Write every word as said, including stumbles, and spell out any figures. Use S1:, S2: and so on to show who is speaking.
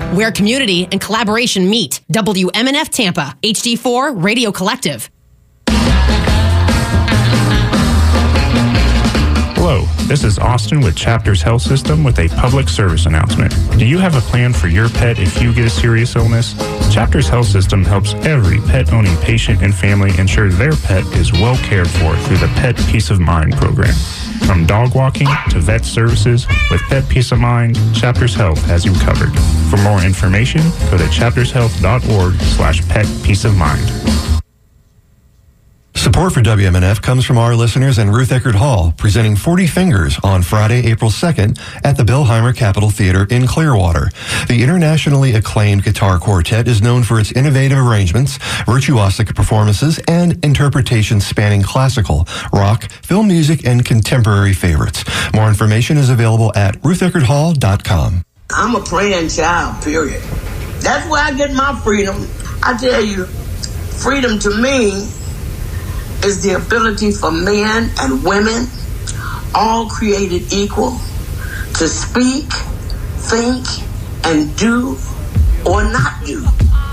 S1: where community and collaboration meet. W M N F Tampa, H D four Radio Collective.
S2: Hello, this is Austin with Chapters Health System with a public service announcement. Do you have a plan for your pet if you get a serious illness? Chapters Health System helps every pet-owning patient and family ensure their pet is well cared for through the Pet Peace of Mind program. From dog walking to vet services, with Pet Peace of Mind, Chapters Health has you covered. For more information, go to chaptershealth.org slash pet peace of mind.
S3: Support for W M N F comes from our listeners and Ruth Eckerd Hall, presenting forty Fingers on Friday, April second at the Billheimer Capitol Theater in Clearwater. The internationally acclaimed guitar quartet is known for its innovative arrangements, virtuosic performances, and interpretations spanning classical, rock, film music, and contemporary favorites. More information is available at ruth eckerd hall dot com.
S4: I'm a praying child, period. That's where I get my freedom. I tell you, freedom to me is the ability for men and women, all created equal, to speak, think, and do or not do